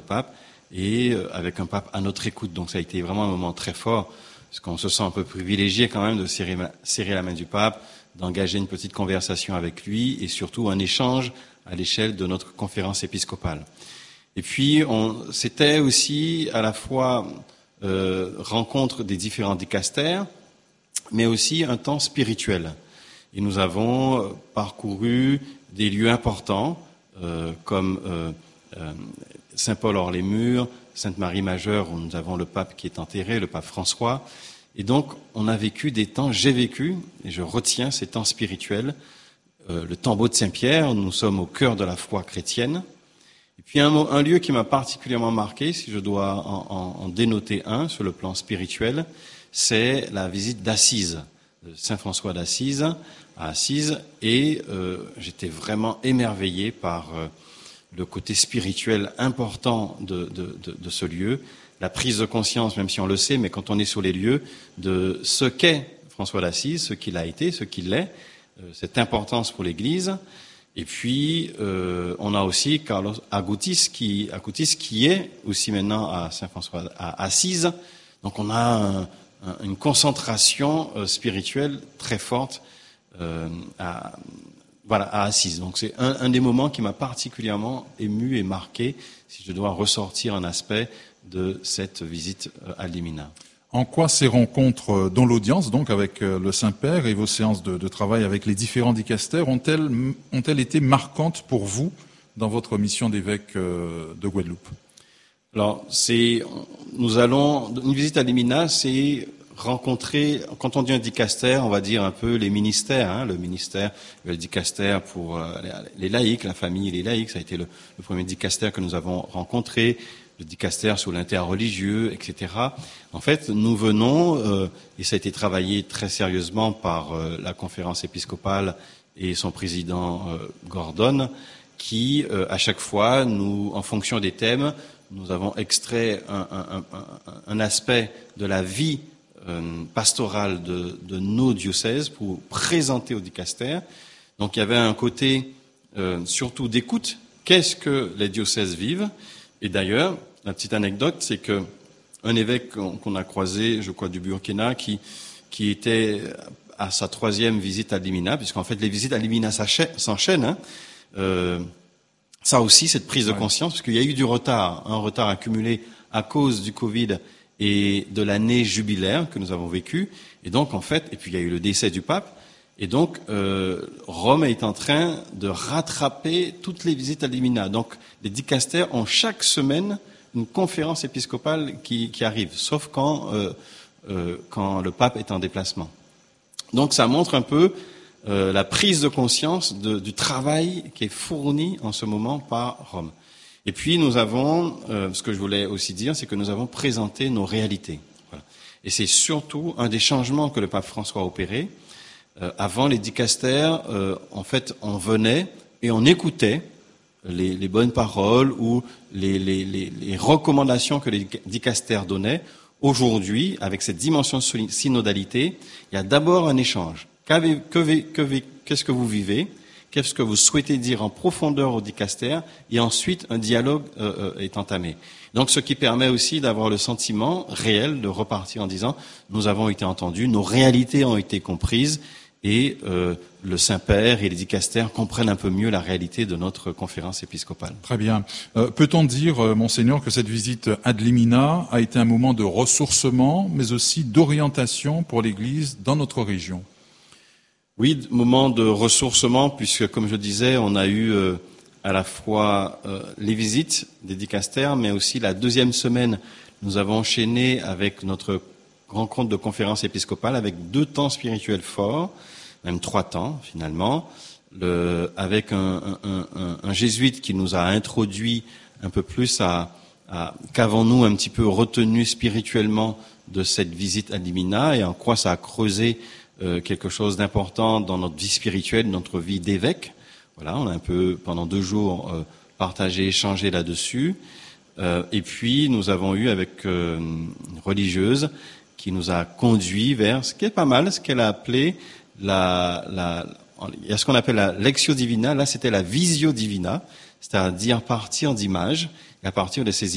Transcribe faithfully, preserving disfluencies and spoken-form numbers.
pape, et avec un pape à notre écoute. Donc ça a été vraiment un moment très fort, parce qu'on se sent un peu privilégié quand même de serrer, serrer la main du pape, d'engager une petite conversation avec lui, et surtout un échange à l'échelle de notre conférence épiscopale. Et puis, on, c'était aussi à la fois euh, rencontre des différents dicastères, mais aussi un temps spirituel. Et nous avons parcouru des lieux importants, euh, comme euh, euh, Saint-Paul-hors-les-Murs, Sainte-Marie-Majeure, où nous avons le pape qui est enterré, le pape François. Et donc, on a vécu des temps, j'ai vécu, et je retiens ces temps spirituels, euh, le tombeau de Saint-Pierre, nous sommes au cœur de la foi chrétienne. Et puis un, un lieu qui m'a particulièrement marqué, si je dois en, en, en dénoter un sur le plan spirituel, c'est la visite d'Assise, de Saint-François d'Assise, à Assise, et euh, j'étais vraiment émerveillé par euh, le côté spirituel important de, de, de, de ce lieu, la prise de conscience, même si on le sait, mais quand on est sur les lieux, de ce qu'est François d'Assise, ce qu'il a été, ce qu'il est, euh, cette importance pour l'Église. Et puis, euh, on a aussi Carlos Acutis qui, Acutis qui est aussi maintenant à Saint-François, à Assise. Donc, on a un, un, une concentration euh, spirituelle très forte euh, à, voilà, à Assise. Donc, c'est un, un des moments qui m'a particulièrement ému et marqué, si je dois ressortir un aspect de cette visite euh, à Limina. En quoi ces rencontres dans l'audience, donc avec le Saint-Père, et vos séances de, de travail avec les différents dicastères, ont-elles, ont-elles été marquantes pour vous dans votre mission d'évêque de Guadeloupe? Alors, c'est, nous allons, une visite à Limina, c'est rencontrer, quand on dit un dicaster, on va dire un peu les ministères, hein, le ministère, le dicaster pour euh, les laïcs, la famille et les laïcs, ça a été le, le premier dicaster que nous avons rencontré, le dicaster sur l'interreligieux, et cetera. En fait, nous venons, euh, et ça a été travaillé très sérieusement par euh, la conférence épiscopale et son président euh, Gordon, qui, euh, à chaque fois, nous, en fonction des thèmes, nous avons extrait un, un, un, un aspect de la vie euh, pastorale de, de nos diocèses pour présenter au dicaster. Donc, il y avait un côté euh, surtout d'écoute. Qu'est-ce que les diocèses vivent? Et d'ailleurs, la petite anecdote, c'est que un évêque qu'on a croisé, je crois, du Burkina, qui, qui était à sa troisième visite à Limina, puisqu'en fait, les visites à Limina s'enchaînent, hein, euh, ça aussi, cette prise de conscience, parce qu'il y a eu du retard, un retard accumulé à cause du Covid et de l'année jubilaire que nous avons vécue. Et donc, en fait, et puis il y a eu le décès du pape. Et donc, euh, Rome est en train de rattraper toutes les visites à Limina. Donc, les dicastères ont chaque semaine une conférence épiscopale qui, qui arrive, sauf quand, euh, euh, quand le pape est en déplacement. Donc, ça montre un peu euh, la prise de conscience de, du travail qui est fourni en ce moment par Rome. Et puis, nous avons, euh, ce que je voulais aussi dire, c'est que nous avons présenté nos réalités. Voilà. Et c'est surtout un des changements que le pape François a opéré. Euh, avant les dicastères, euh, en fait, on venait et on écoutait les, les bonnes paroles ou les, les, les, les recommandations que les dicastères donnaient. Aujourd'hui, avec cette dimension de synodalité, il y a d'abord un échange. Qu'avez, que, que, qu'est-ce que vous vivez? Qu'est-ce que vous souhaitez dire en profondeur au dicaster? Et ensuite, un dialogue euh, euh, est entamé. Donc, ce qui permet aussi d'avoir le sentiment réel de repartir en disant « nous avons été entendus, nos réalités ont été comprises ». Et euh, le Saint-Père et les dicastères comprennent un peu mieux la réalité de notre conférence épiscopale. Très bien. Euh, peut-on dire, euh, Monseigneur, que cette visite ad limina a été un moment de ressourcement, mais aussi d'orientation pour l'Église dans notre région? Oui, moment de ressourcement, puisque, comme je disais, on a eu euh, à la fois euh, les visites des dicastères, mais aussi la deuxième semaine, nous avons enchaîné avec notre rencontre de conférence épiscopale avec deux temps spirituels forts, même trois temps finalement, le, avec un, un, un, un jésuite qui nous a introduit un peu plus à, à qu'avons-nous un petit peu retenu spirituellement de cette visite à Limina et en quoi ça a creusé euh, quelque chose d'important dans notre vie spirituelle, notre vie d'évêque. Voilà, on a un peu pendant deux jours euh, partagé, échangé là-dessus. Euh, et puis nous avons eu avec euh, une religieuse qui nous a conduit vers ce qui est pas mal, ce qu'elle a appelé la, la, il y a ce qu'on appelle la lectio divina, là c'était la visio divina, c'est-à-dire partir d'images, et à partir de ces